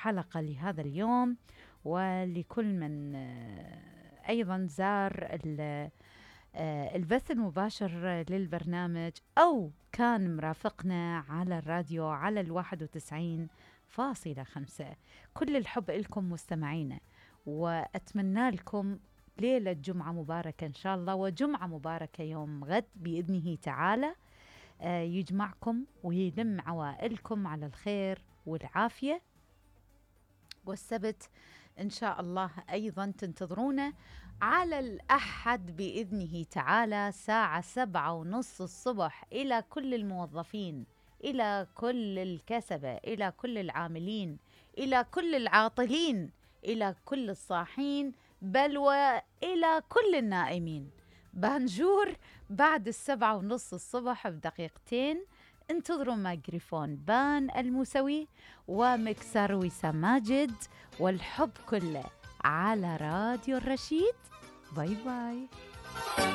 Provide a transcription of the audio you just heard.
الحلقة لهذا اليوم، ولكل من أيضا زار البث المباشر للبرنامج أو كان مرافقنا على الراديو على 91.5. كل الحب لكم مستمعينا، وأتمنى لكم ليلة جمعة مباركة إن شاء الله، وجمعة مباركة يوم غد بإذنه تعالى يجمعكم ويلم عوائلكم على الخير والعافية. والسبت إن شاء الله أيضا تنتظرونا على الأحد بإذنه تعالى ساعة 7:30 الصبح، إلى كل الموظفين، إلى كل الكسبة، إلى كل العاملين، إلى كل العاطلين، إلى كل الصاحين، بل وإلى كل النائمين. بانجور بعد 7:30 الصبح بدقيقتين. انتظروا ميكروفون بان الموسوي ومكسر وسام ماجد، والحب كله على راديو الرشيد. باي باي.